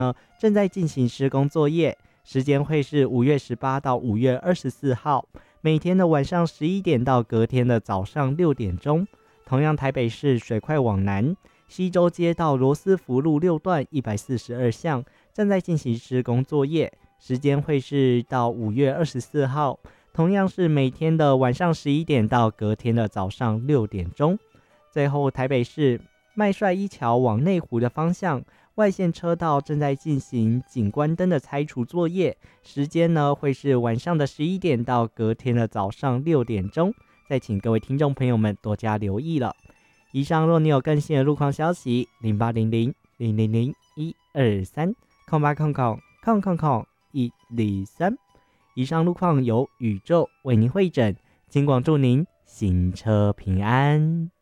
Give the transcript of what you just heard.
正在进行施工作业，时间会是5月18到5月24号，每天的晚上11点到隔天的早上6点钟。同样台北市水快往南西周街到罗斯福路6段142巷正在进行施工作业，时间会是到5月24号，同样是每天的晚上11点到隔天的早上6点钟。最后台北市麦帅一桥往内湖的方向外线车道正在进行景观灯的拆除作业，时间呢会是晚上的11点到隔天的早上6点钟，再请各位听众朋友们多加留意了。以上若你有更新的路况消息，0800-000-1230800-123。以上路况由宇宙为您会诊，金广祝您行车平安。